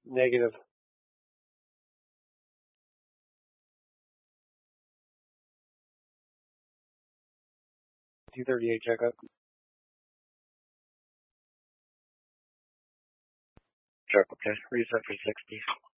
Negative. 238 checkup. Check, okay. Reset for 60.